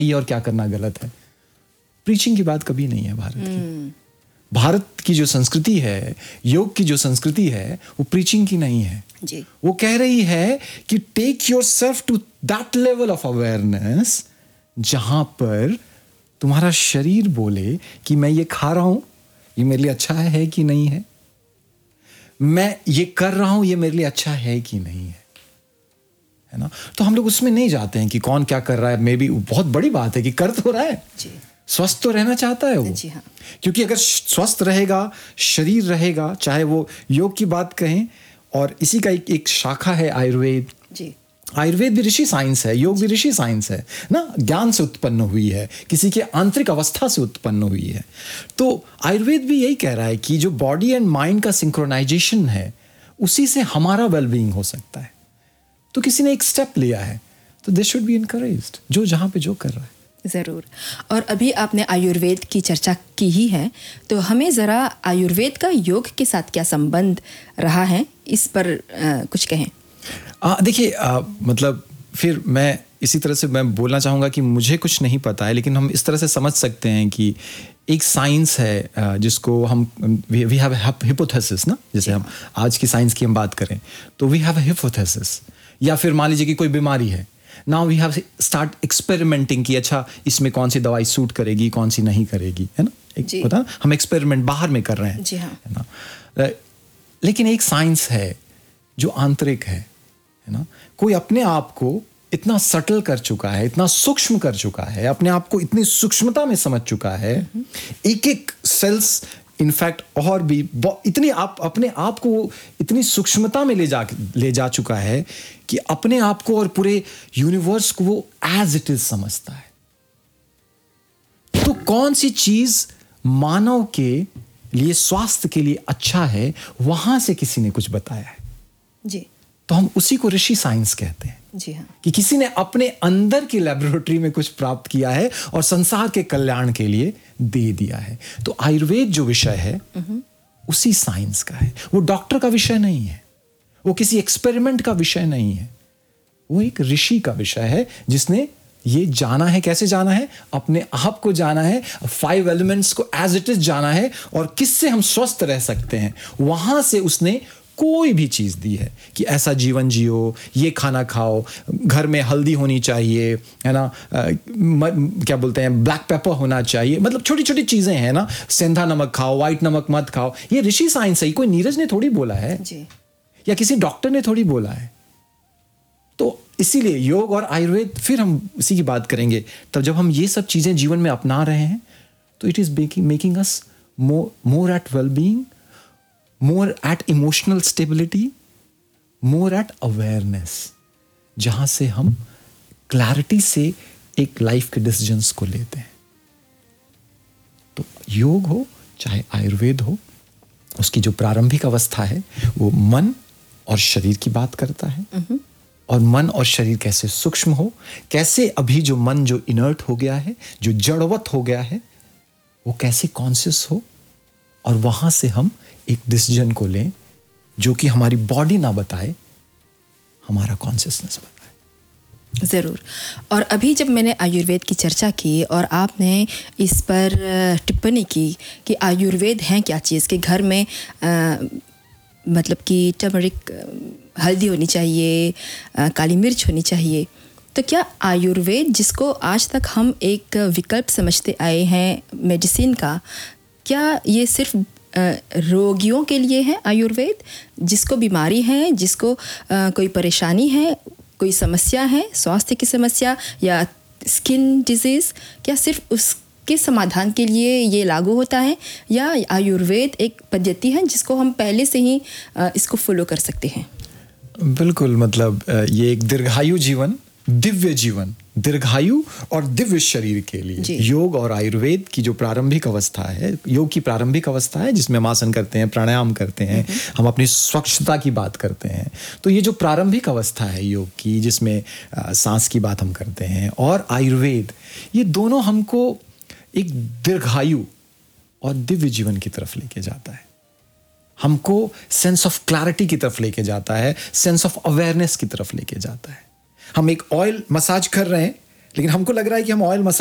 ये और क्या करना गलत है। प्रीचिंग की बात कभी नहीं है भारत की। भारत की जो संस्कृति है, योग की जो संस्कृति है, वो प्रीचिंग की नहीं है जी। वो कह रही है कि take yourself to that level of awareness जहां पर तुम्हारा शरीर बोले कि मैं ये खा रहा हूं, ये मेरे लिए अच्छा है कि नहीं है, मैं ये कर रहा हूं, ये मेरे लिए अच्छा है कि नहीं है ना। तो हम लोग उसमें नहीं जाते हैं कि कौन क्या कर रहा है। मे बी बहुत बड़ी बात है कि कर तो रहा है जी। स्वस्थ तो रहना चाहता है वो। जी हाँ। क्योंकि अगर स्वस्थ रहेगा, शरीर रहेगा, चाहे वो योग की बात कहें, और इसी का एक शाखा है आयुर्वेद। जी। आयुर्वेद भी ऋषि साइंस है, योग भी ऋषि साइंस है ना। ज्ञान से उत्पन्न हुई है, किसी के आंतरिक अवस्था से उत्पन्न हुई है। तो आयुर्वेद भी यही कह रहा है कि जो बॉडी एंड माइंड का सिंक्रोनाइजेशन है, उसी से हमारा वेलबींग हो सकता है। तो किसी ने एक स्टेप लिया है, तो दिस शुड बी इनकरेज्ड, जो जहां पे जो कर रहा है। ज़रूर। और अभी आपने आयुर्वेद की चर्चा की ही है, तो हमें ज़रा आयुर्वेद का योग के साथ क्या संबंध रहा है, इस पर कुछ कहें। देखिए, मतलब फिर मैं इसी तरह से मैं बोलना चाहूँगा कि मुझे कुछ नहीं पता है, लेकिन हम इस तरह से समझ सकते हैं कि एक साइंस है जिसको हम वी हैव हिपोथेसिस ना। जैसे हम आज की साइंस की हम बात करें तो वी हैव हिपोथेसिस, या फिर मान लीजिए कि कोई बीमारी है, now we have start experimenting कि अच्छा इसमें कौन सी दवाई सूट करेगी, कौन सी नहीं करेगी, है ना। एक होता है, हम एक्सपेरिमेंट बाहर में कर रहे हैं। जी हाँ। है ना। लेकिन एक साइंस है जो आंतरिक है ना। कोई अपने आप को इतना सटल कर चुका है, इतना सूक्ष्म कर चुका है, अपने आप को इतनी सूक्ष्मता में समझ चुका है, एक एक सेल्स इनफैक्ट, और भी इतनी अपने आप को इतनी सूक्ष्मता में ले जा चुका है कि अपने आप को और पूरे यूनिवर्स को वो एज इट इज समझता है। तो कौन सी चीज मानव के लिए, स्वास्थ्य के लिए अच्छा है, वहां से किसी ने कुछ बताया है जी। तो हम उसी को ऋषि साइंस कहते हैं। जी हाँ। कि किसी ने अपने अंदर की लेबोरेटरी में कुछ प्राप्त किया है और संसार के कल्याण के लिए दे दिया है। तो आयुर्वेद जो विषय है उसी साइंस का है। वो डॉक्टर का विषय नहीं है, वो किसी एक्सपेरिमेंट का विषय नहीं है, वो एक ऋषि का विषय है जिसने ये जाना है। कैसे जाना है? अपने आप को जाना है, 5 एलिमेंट्स को एज इट इज जाना है, और किससे हम स्वस्थ रह सकते हैं, वहां से उसने कोई भी चीज दी है कि ऐसा जीवन जियो, ये खाना खाओ, घर में हल्दी होनी चाहिए, है ना, क्या बोलते हैं, ब्लैक पेपर होना चाहिए, मतलब छोटी छोटी चीजें हैं ना, सेंधा नमक खाओ, व्हाइट नमक मत खाओ। ये ऋषि साइंस है, कोई नीरज ने थोड़ी बोला है जी। या किसी डॉक्टर ने थोड़ी बोला है। तो इसीलिए योग और आयुर्वेद, फिर हम इसी की बात करेंगे। तब जब हम ये सब चीजें जीवन में अपना रहे हैं तो it is making us more at wellbeing, more at emotional stability, more at awareness, जहां से हम क्लैरिटी से एक लाइफ के डिसीजंस को लेते हैं। तो योग हो चाहे आयुर्वेद हो, उसकी जो प्रारंभिक अवस्था है वो मन और शरीर की बात करता है। और मन और शरीर कैसे सूक्ष्म हो, कैसे अभी जो मन जो इनर्ट हो गया है, जो जड़वत हो गया है, वो कैसे कॉन्शियस हो, और वहां से हम एक डिसीजन को लें जो कि हमारी बॉडी ना बताए, हमारा कॉन्शियसनेस बताए। ज़रूर। और अभी जब मैंने आयुर्वेद की चर्चा की और आपने इस पर टिप्पणी की कि आयुर्वेद है क्या चीज़, कि घर में मतलब कि टर्मरिक हल्दी होनी चाहिए, काली मिर्च होनी चाहिए, तो क्या आयुर्वेद जिसको आज तक हम एक विकल्प समझते आए हैं मेडिसिन का, क्या ये सिर्फ रोगियों के लिए है आयुर्वेद? जिसको बीमारी है, जिसको कोई परेशानी है, कोई समस्या है, स्वास्थ्य की समस्या या स्किन डिजीज़, क्या सिर्फ उसके समाधान के लिए ये लागू होता है, या आयुर्वेद एक पद्धति है जिसको हम पहले से ही इसको फॉलो कर सकते हैं? बिल्कुल, मतलब ये एक दीर्घायु जीवन, दिव्य जीवन, दीर्घायु और दिव्य शरीर के लिए योग और आयुर्वेद की जो प्रारंभिक अवस्था है, योग की प्रारंभिक अवस्था है जिसमें हम आसन करते हैं, प्राणायाम करते हैं, हम अपनी स्वच्छता की बात करते हैं। तो ये जो प्रारंभिक अवस्था है योग की, जिसमें सांस की बात हम करते हैं, और आयुर्वेद, ये दोनों हमको एक दीर्घायु और दिव्य जीवन की तरफ लेके जाता है। हमको सेंस ऑफ क्लैरिटी की तरफ लेके जाता है, सेंस ऑफ अवेयरनेस की तरफ लेके जाता है। हम एक ऑयल मसाज कर रहे हैं लेकिन हमको लग रहा है कि हम ऑयल